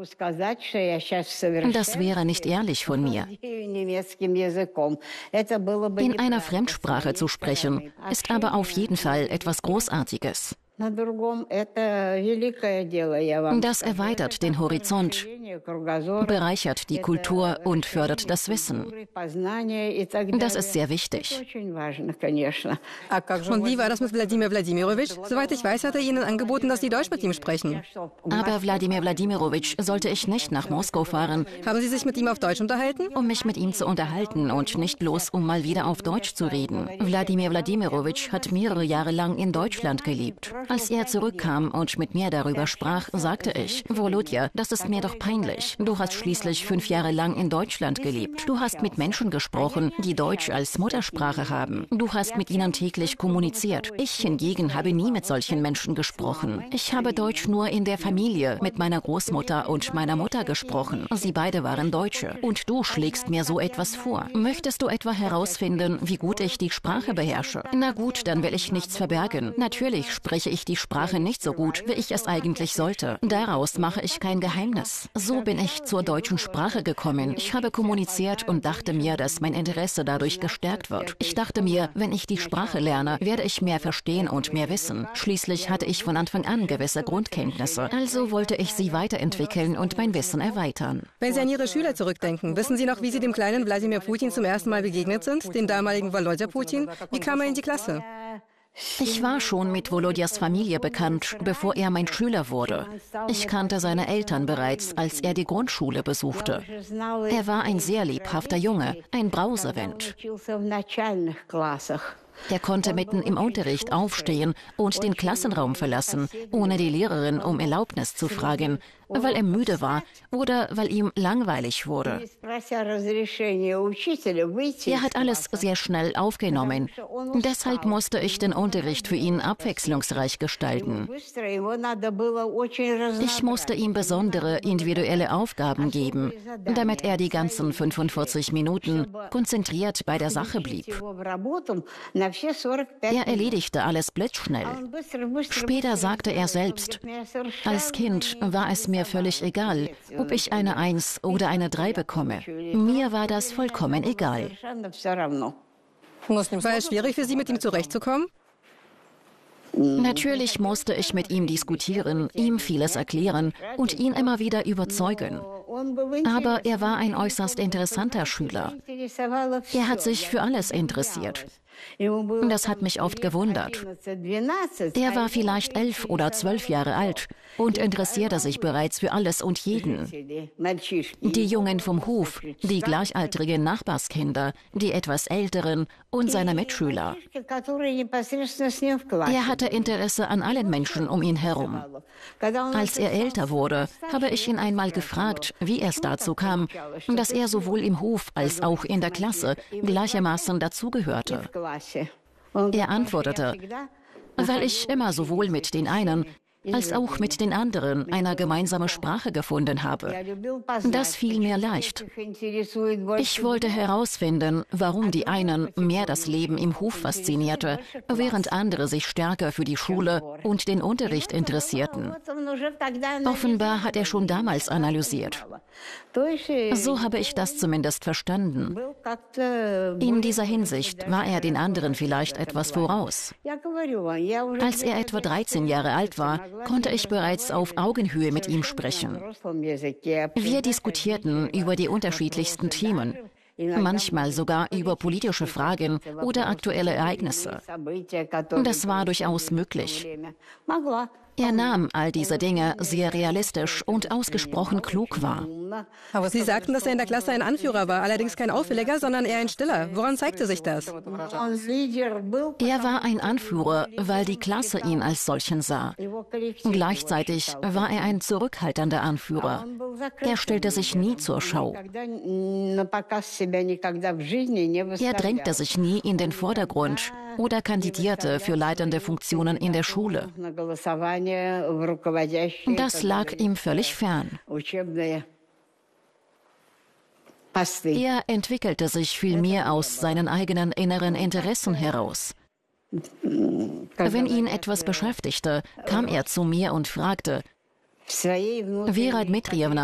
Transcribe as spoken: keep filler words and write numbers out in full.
Das wäre nicht ehrlich von mir. In einer Fremdsprache zu sprechen, ist aber auf jeden Fall etwas Großartiges. Das erweitert den Horizont, bereichert die Kultur und fördert das Wissen. Das ist sehr wichtig. Und wie war das mit Wladimir Wladimirovich? Soweit ich weiß, hat er Ihnen angeboten, dass Sie Deutsch mit ihm sprechen. Aber Wladimir Wladimirovich sollte ich nicht nach Moskau fahren. Haben Sie sich mit ihm auf Deutsch unterhalten? Um mich mit ihm zu unterhalten und nicht bloß, um mal wieder auf Deutsch zu reden. Wladimir Wladimirovich hat mehrere Jahre lang in Deutschland gelebt. Als er zurückkam und mit mir darüber sprach, sagte ich, Volodya, das ist mir doch peinlich. Du hast schließlich fünf Jahre lang in Deutschland gelebt. Du hast mit Menschen gesprochen, die Deutsch als Muttersprache haben. Du hast mit ihnen täglich kommuniziert. Ich hingegen habe nie mit solchen Menschen gesprochen. Ich habe Deutsch nur in der Familie mit meiner Großmutter und meiner Mutter gesprochen. Sie beide waren Deutsche. Und du schlägst mir so etwas vor. Möchtest du etwa herausfinden, wie gut ich die Sprache beherrsche? Na gut, dann will ich nichts verbergen. Natürlich spreche ich die Sprache nicht so gut, wie ich es eigentlich sollte. Daraus mache ich kein Geheimnis. So bin ich zur deutschen Sprache gekommen. Ich habe kommuniziert und dachte mir, dass mein Interesse dadurch gestärkt wird. Ich dachte mir, wenn ich die Sprache lerne, werde ich mehr verstehen und mehr wissen. Schließlich hatte ich von Anfang an gewisse Grundkenntnisse. Also wollte ich sie weiterentwickeln und mein Wissen erweitern. Wenn Sie an Ihre Schüler zurückdenken, wissen Sie noch, wie Sie dem kleinen Wladimir Putin zum ersten Mal begegnet sind, dem damaligen Volodya Putin? Wie kam er in die Klasse? Ich war schon mit Volodjas Familie bekannt, bevor er mein Schüler wurde. Ich kannte seine Eltern bereits, als er die Grundschule besuchte. Er war ein sehr lebhafter Junge, ein Brausewind. Er konnte mitten im Unterricht aufstehen und den Klassenraum verlassen, ohne die Lehrerin um Erlaubnis zu fragen, weil er müde war oder weil ihm langweilig wurde. Er hat alles sehr schnell aufgenommen. Deshalb musste ich den Unterricht für ihn abwechslungsreich gestalten. Ich musste ihm besondere individuelle Aufgaben geben, damit er die ganzen fünfundvierzig Minuten konzentriert bei der Sache blieb. Er erledigte alles blitzschnell. Später sagte er selbst, als Kind war es mir völlig egal, ob ich eine Eins oder eine Drei bekomme. Mir war das vollkommen egal. War es schwierig für Sie, mit ihm zurechtzukommen? Natürlich musste ich mit ihm diskutieren, ihm vieles erklären und ihn immer wieder überzeugen. Aber er war ein äußerst interessanter Schüler. Er hat sich für alles interessiert. Das hat mich oft gewundert. Er war vielleicht elf oder zwölf Jahre alt und interessierte sich bereits für alles und jeden. Die Jungen vom Hof, die gleichaltrigen Nachbarskinder, die etwas Älteren und seine Mitschüler. Er hatte Interesse an allen Menschen um ihn herum. Als er älter wurde, habe ich ihn einmal gefragt, wie es dazu kam, dass er sowohl im Hof als auch in der Klasse gleichermaßen dazugehörte. Er antwortete, weil ich immer sowohl mit den einen als auch mit den anderen eine gemeinsame Sprache gefunden habe. Das fiel mir leicht. Ich wollte herausfinden, warum die einen mehr das Leben im Hof faszinierte, während andere sich stärker für die Schule und den Unterricht interessierten. Offenbar hat er schon damals analysiert. So habe ich das zumindest verstanden. In dieser Hinsicht war er den anderen vielleicht etwas voraus. Als er etwa dreizehn Jahre alt war, konnte ich bereits auf Augenhöhe mit ihm sprechen. Wir diskutierten über die unterschiedlichsten Themen, manchmal sogar über politische Fragen oder aktuelle Ereignisse. Das war durchaus möglich. Er nahm all diese Dinge sehr realistisch und ausgesprochen klug wahr. Aber Sie sagten, dass er in der Klasse ein Anführer war, allerdings kein Auffälliger, sondern eher ein Stiller. Woran zeigte sich das? Er war ein Anführer, weil die Klasse ihn als solchen sah. Gleichzeitig war er ein zurückhaltender Anführer. Er stellte sich nie zur Schau. Er drängte sich nie in den Vordergrund oder kandidierte für leitende Funktionen in der Schule. Das lag ihm völlig fern. Er entwickelte sich vielmehr aus seinen eigenen inneren Interessen heraus. Wenn ihn etwas beschäftigte, kam er zu mir und fragte, Vera Dmitrijewna,